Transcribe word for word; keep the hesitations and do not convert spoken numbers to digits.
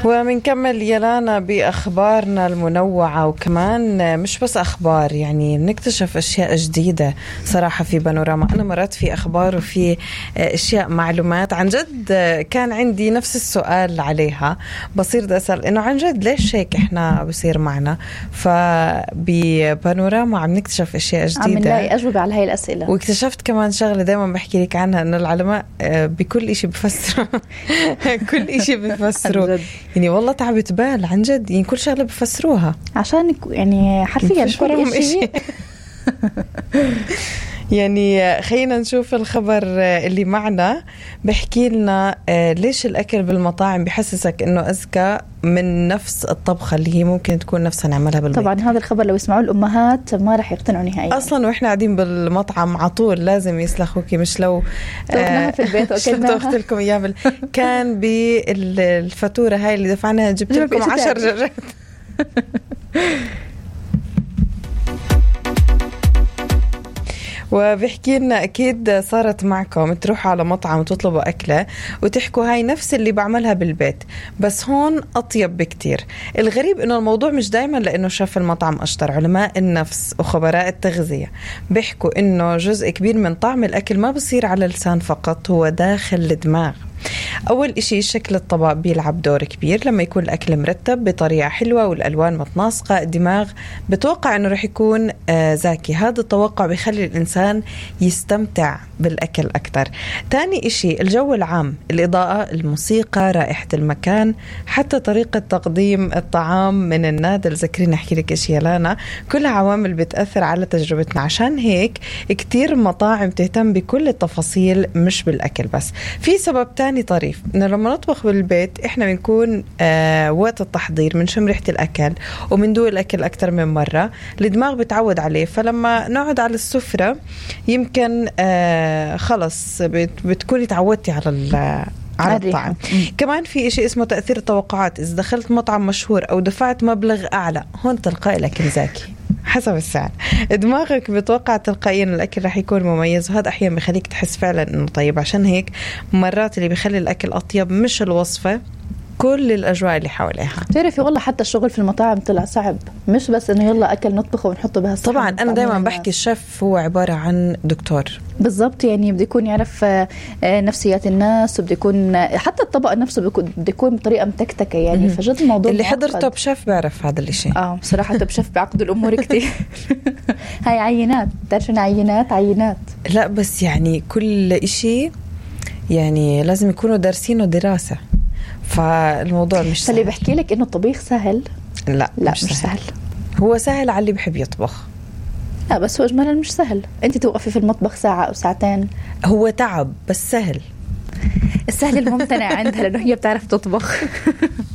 ومنكمل يلانا بأخبارنا المنوعة، وكمان مش بس أخبار، يعني نكتشف أشياء جديدة صراحة في بانوراما. أنا مرات في أخبار وفي أشياء معلومات عن جد كان عندي نفس السؤال عليها، بصير بدي أسأل إنه عن جد ليش هيك إحنا بصير معنا. فبانوراما عم نكتشف أشياء جديدة، عم نلاقي أجوبة على هاي الأسئلة. واكتشفت كمان شغلة دايما بحكي لك عنها، إنه العلماء بكل إشي بفسروا كل إشي بفسروا يعني والله تعبت بال عن جد، يعني كل شغلة بفسروها عشان يعني حرفيا كل إشي. يعني خلينا نشوف الخبر اللي معنا. بحكي لنا ليش الأكل بالمطاعم بحسسك إنه أذكى من نفس الطبخة اللي هي ممكن تكون نفسها نعملها بالبيت. طبعا هذا الخبر لو يسمعوا الأمهات ما رح يقتنعوا نهائيا أصلا، وإحنا قاعدين بالمطعم عطول لازم يسلخوكي، مش لو طبخناها في البيت وأكلناها. شفت لكم إياه بال... كان بالفاتورة هاي اللي دفعناها جبت لكم عشر جرات. وبحكي لنا أكيد صارت معكم تروحوا على مطعم وتطلبوا أكلة وتحكوا هاي نفس اللي بعملها بالبيت، بس هون أطيب بكتير. الغريب إنه الموضوع مش دايما لأنه شاف المطعم أشطر. علماء النفس وخبراء التغذية بيحكوا إنه جزء كبير من طعم الأكل ما بصير على اللسان فقط، هو داخل الدماغ. أول إشي شكل الطبق بيلعب دور كبير. لما يكون الأكل مرتب بطريقة حلوة والألوان متناسقة، الدماغ بتوقع أنه رح يكون آه زاكي. هذا التوقع بيخلي الإنسان يستمتع بالأكل أكتر. تاني إشي الجو العام، الإضاءة، الموسيقى، رائحة المكان، حتى طريقة تقديم الطعام من النادل. ذكرين أحكي لك إشي لانا، كلها عوامل بتأثر على تجربتنا. عشان هيك كتير مطاعم تهتم بكل التفاصيل مش بالأكل بس. في سبب تاني طريف، إنه لما نطبخ بالبيت إحنا بنكون آه وقت التحضير بنشم ريحة الأكل وبندوق الأكل أكتر من مرة، الدماغ بتعود عليه. فلما نقعد على السفرة يمكن آه خلص بت بتكوني تعودتي على على الطعم. كمان في إشي اسمه تأثير التوقعات. إذا دخلت مطعم مشهور أو دفعت مبلغ أعلى، هون تلقائي الأكل زاكي حسب السعر. دماغك بتوقع تلقائيا الأكل رح يكون مميز، وهذا أحيانا بيخليك تحس فعلا إنه طيب. عشان هيك مرات اللي بيخلي الأكل أطيب مش الوصفة، كل الأجواء اللي حواليها. تعرفي والله حتى الشغل في المطاعم طلع صعب، مش بس إنه يلا أكل نطبخه ونحطه بهالصحن. طبعا أنا دايما بحكي الشيف هو عبارة عن دكتور بالضبط، يعني بده يكون يعرف نفسيات الناس، وبده يكون حتى الطبق نفسه بده يكون بطريقة متكتكة يعني. فجد الموضوع اللي حضر توب شيف بيعرف هذا الشيء. اه بصراحة توب شيف بيعقدوا الأمور كتير. هاي عينات، تعرفين عينات عينات لا بس يعني كل إشي يعني لازم يكونوا دارسينه دراسة، فالموضوع مش سهل. فاللي بحكي لك إنه الطبيخ سهل، لا لا مش, مش سهل. سهل. هو سهل على اللي بحب يطبخ، لا بس هو إجمالا مش سهل. أنت توقفي في المطبخ ساعة أو ساعتين، هو تعب بس سهل. السهل الممتنع عندها لأنه هي بتعرف تطبخ.